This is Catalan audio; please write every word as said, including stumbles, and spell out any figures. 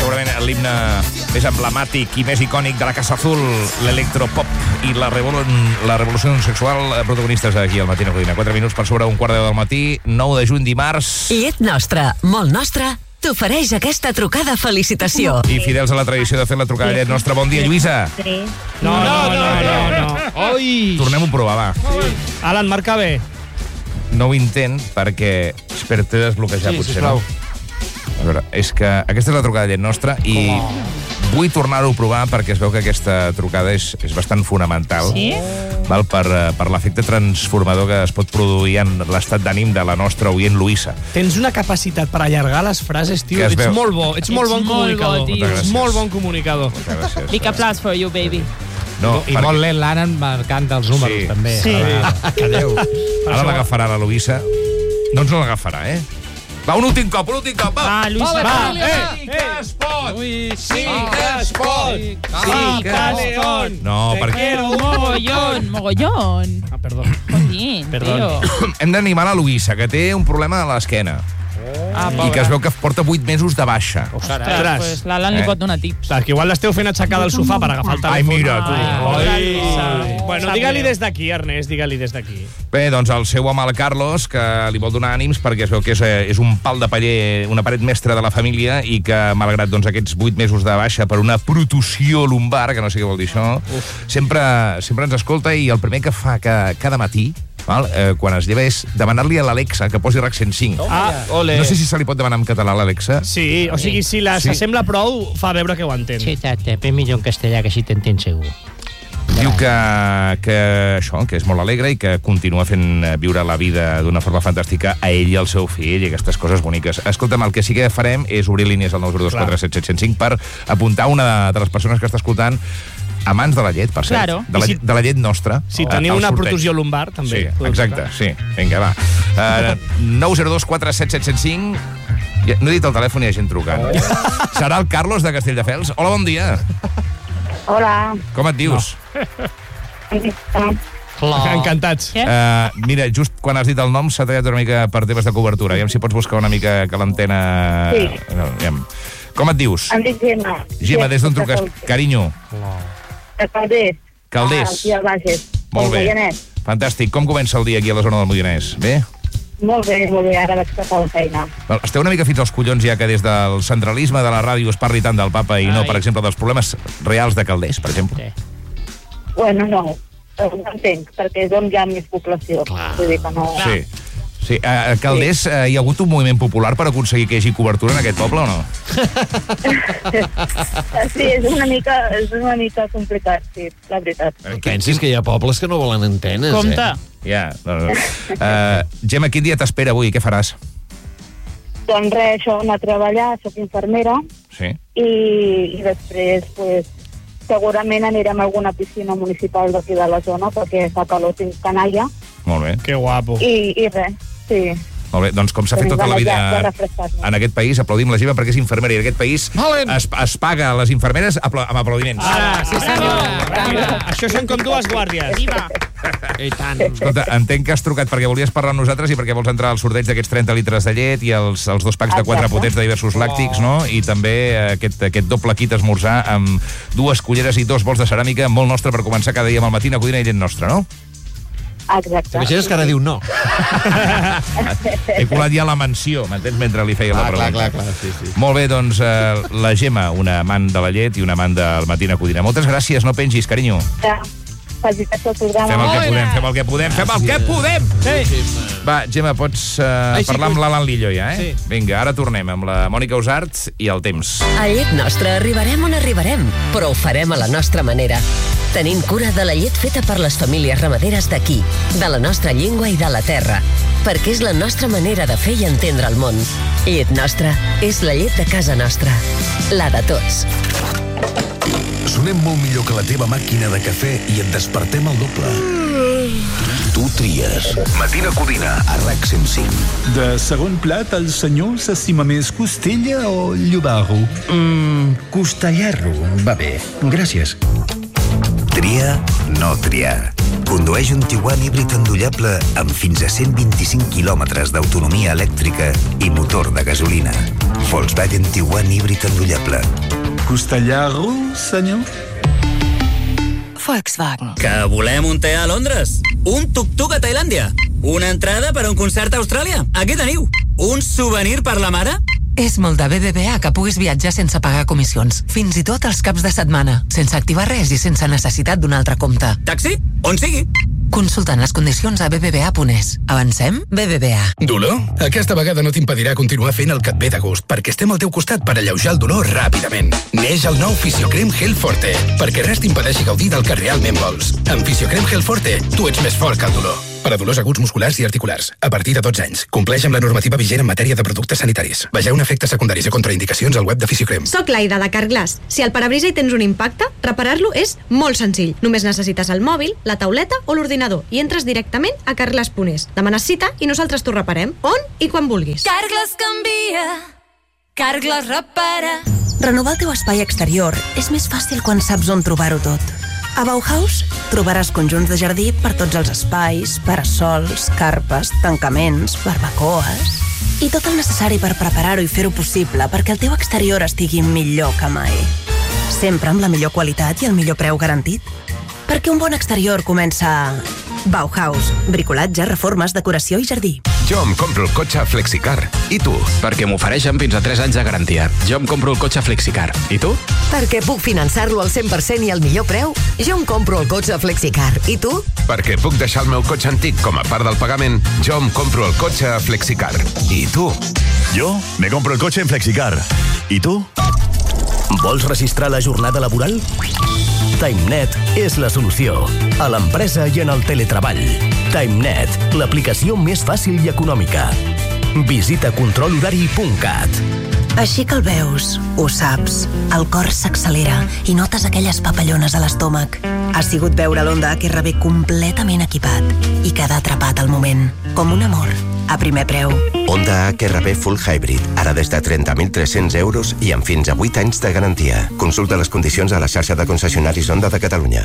segurament l'himne més emblemàtic i més icònic de la Casa Azul, l'electropop i la, revol la revolució sexual, protagonistes aquí al Matí Codina. quatre minuts per sobre un quart de deu del matí, nou de juny, dimarts. Llet Nostra, molt nostra, t'ofereix aquesta trucada felicitació. I fidels a la tradició de fer la trucada Llet Nostra. Bon dia, Lluïsa. No, no, no, no, no. Oi! Tornem-ho a provar, va. Sí. Alan, marca bé. Nou intent, perquè... Espera, t'he de desbloquejar, sí, potser, sisplau. no? A veure, és que aquesta és la trucada Llet Nostra i oh. vull tornar-ho a provar perquè es veu que aquesta trucada és, és bastant fonamental. Sí? Val, per, per l'efecte transformador que es pot produir en l'estat d'ànim de la nostra oient Lluïsa. Tens una capacitat per allargar les frases, tio. Ets veu? molt bo, ets, ets molt bon molt comunicador. Bo, ets molt bon comunicador. Moltes gràcies. Big applause for you, baby. No, I perquè... molt lent l'Aran marcant els números, sí. també. Sí. Calleu. Ara l'agafarà la Lluïsa. No ens l'agafarà, eh? Va, un últim cop, un últim cop, va! Va, Lluís, va! va! Eh, sí que es pot! Sí que es pot! Sí que es pot! No, perquè... Quiero mogollón, mogollón. Ah, perdó. Jolín, Perdó. tío. Hem d'animar la Lluïsa, que té un problema a l'esquena. Ah, I que es veu que porta vuit mesos de baixa. Ostres, pues l'Alan li Eh? pot donar tips. Clar, que igual l'esteu fent aixecar del sofà per agafar el telèfon. Ai, mira, tu. Ai, Ai, ai. Bueno, sap digue-li greu. des d'aquí, Ernest, digue-li des d'aquí. Bé, doncs el seu home, el Carlos, que li vol donar ànims perquè es veu que és, eh, és un pal de paller, una paret mestra de la família i que, malgrat doncs, aquests vuit mesos de baixa per una protusió lumbar, que no sé què vol dir això, sempre, sempre ens escolta i el primer que fa que, cada matí, val, eh, quan es lleva, és demanar-li a l'Alexa que posi RAC cent cinc. Ah, ole. No sé si se li pot demanar en català a l'Alexa. Sí, o sigui, si la Sí. s'assembla prou, fa veure que ho entén. Sí, tata, ben millor en castellà, que així t'entén segur. Diu que, que això, que és molt alegre i que continua fent viure la vida d'una forma fantàstica a ell i al seu fill i aquestes coses boniques. Escolta'm, el que sí que farem és obrir línies al nou zero dos quatre set set zero cinc per apuntar una de les persones que està escoltant amants de la llet, per cert. Claro. De la, I si- de la llet nostra. Si eh, teniu al una sorteig. protusió lumbar, també. Sí, podeu exacte, trucar. sí. Vinga, va. Uh, nou zero dos quatre set set zero cinc. Ja, no he dit el telèfon i hi ha gent trucant. Oh. Serà el Carlos de Castelldefels? Hola, bon dia. Hola. Com et dius? Encantats. Què? Uh, mira, just quan has dit el nom s'ha tallat una mica per temes de cobertura. Aviam si pots buscar una mica que l'antena... Sí. No, aviam. Com et dius? Em dic Gemma. Gemma, des d'on truques? Carinyo. De Calders. Calders. Ah, aquí al Bages. Molt bé. Moianès. Fantàstic. Com comença el dia aquí a la zona del Moianès? Bé? Molt bé, molt bé. Ara vaig cap a la feina. Val, esteu una mica fins als collons ja que des del centralisme de la ràdio es parli tant del papa i no, Ai. per exemple, dels problemes reals de Calders, per exemple. Bueno, no. Ho entenc, perquè és on hi ha més població. Clar. Vull dir que no... Sí. Sí, a Calders eh, hi ha hagut un moviment popular per aconseguir que hi hagi cobertura en aquest poble o no? Sí, és una mica, és una mica complicat, sí, la veritat. Pensis que hi ha pobles que no volen antenes, Compte. eh? Ja, no, no. Uh, Gemma, quin dia t'espera avui? Què faràs? Doncs res, això, anar a treballar, soc infermera, Sí. i, i després, pues, segurament anirem a alguna piscina municipal d'aquí de la zona, perquè fa calor, tinc canalla, Molt bé. Que guapo. i, i res, sí. Molt bé, doncs com s'ha fet Tenim tota la ganes vida de- de refrescar-nos. en aquest país, aplaudim la Gemma perquè és infermera i en aquest país Valent! es, es paga a les infermeres apla amb aplaudiments. Ara, sí senyor. Mira, això són com dues guàrdies. Viva. I tant. Escolta, entenc que has trucat perquè volies parlar amb nosaltres i perquè vols entrar al sorteig d'aquests trenta litres de llet i els, els dos packs de quatre Exacte. potets de diversos làctics, no? I també eh, aquest, aquest doble kit esmorzar amb dues culleres i dos bols de ceràmica molt nostre per començar cada dia amb el matí a Codina i llet nostra, no? Exacte. T'imagines que ara diu no? He colat ja la menció, m'entens, mentre li feia la Ah, clar, pregunta. clar, clar, sí, sí. Molt bé, doncs eh, la Gemma, una amant de la llet i una amant del matí a Codina. Moltes gràcies, no pengis, carinyo. Ja, felicitats al programa. Fem el que podem, fem el que podem, fem el que podem! Sí. Va, Gemma, pots uh, Ai, sí, parlar amb que- l'Alan Lillo ja, eh? Sí. Vinga, ara tornem amb la Mònica Usart i el temps. A Llet Nostra arribarem on arribarem, però ho farem a la nostra manera. Tenint cura de la llet feta per les famílies ramaderes d'aquí, de la nostra llengua i de la terra, perquè és la nostra manera de fer i entendre el món. Llet Nostra és la llet de casa nostra, la de tots. Sonem molt millor que la teva màquina de cafè i et despertem al doble. Tu tries. Matina Codina, a RAC cent cinc. De segon plat, el senyor s'estima més costella o llobarro? Mmm, costellarro, va bé. Gràcies. Tria, no triar. Condueix un Tiguan híbrid endollable amb fins a cent vint-i-cinc quilòmetres d'autonomia elèctrica i motor de gasolina. Volkswagen Tiguan híbrid endollable. Costellarro, senyor? Volkswagen. Que volem un te a Londres? Un tuk-tuk a Tailàndia? Una entrada per a un concert a Austràlia? Aquí teniu. Un souvenir per la mare? És molt de B B V A que puguis viatjar sense pagar comissions. Fins i tot els caps de setmana. Sense activar res i sense necessitat d'un altre compte. Taxi? On sigui? Consultant les condicions a b b v a punt e s. Avancem? B B V A. Dolor? Aquesta vegada no t'impedirà continuar fent el que et ve de gust, perquè estem al teu costat per alleujar el dolor ràpidament. Neix el nou Fisiocrem Gel Forte, perquè res t'impedeixi gaudir del que realment vols. Amb Fisiocrem Gel Forte, tu ets més fort que el dolor. Per a dolors aguts musculars i articulars. A partir de dotze anys. Compleix amb la normativa vigent en matèria de productes sanitaris. Vegeu efectes secundaris i contraindicacions al web de Fisiocrem. Soc l'Aida, de Carglass. Si al parabrisa hi tens un impacte, reparar-lo és molt senzill. Només necessites el mòbil, la tauleta o l'ordinador i entres directament a carglass punt e s. Demanes cita i nosaltres t'ho reparem on i quan vulguis. Carglass canvia. Carglass repara. Renovar el teu espai exterior és més fàcil quan saps on trobar-ho tot. A Bauhaus trobaràs conjunts de jardí per tots els espais, parasols, carpes, tancaments, barbacoes i tot el necessari per preparar-ho i fer-ho possible perquè el teu exterior estigui millor que mai. Sempre amb la millor qualitat i el millor preu garantit. Perquè un bon exterior comença a Bauhaus. Bricolatge, reformes, decoració i jardí. Jo em compro el cotxe Flexicar. I tu? Perquè m'ofereixen fins a tres anys de garantia. Jo em compro el cotxe Flexicar. I tu? Perquè puc finançar-lo al cent per cent i al millor preu. Jo em compro el cotxe Flexicar. I tu? Perquè puc deixar el meu cotxe antic com a part del pagament. Jo em compro el cotxe Flexicar. I tu? Jo me compro el cotxe en Flexicar. I tu? Vols registrar la jornada laboral? TimeNet és la solució. A l'empresa i en el teletreball. TimeNet, l'aplicació més fàcil i econòmica. Visita control horari punt cat. Així que el veus, ho saps, el cor s'accelera i notes aquelles papallones a l'estómac. Ha sigut veure l'Honda H R V completament equipat i quedar atrapat al moment, com un amor, a primer preu. Honda H R V Full Hybrid, ara des de trenta mil tres-cents euros i amb fins a vuit anys de garantia. Consulta les condicions a la xarxa de concessionaris Honda de Catalunya.